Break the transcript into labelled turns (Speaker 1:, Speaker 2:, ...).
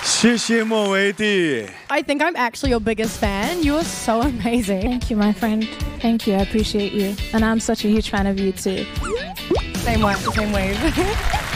Speaker 1: 谢谢莫维蒂。
Speaker 2: I think I'm actually your biggest fan. You are so amazing.
Speaker 3: Thank you, my friend. Thank you. I appreciate you. And I'm such a huge fan of you too.
Speaker 2: Same wave.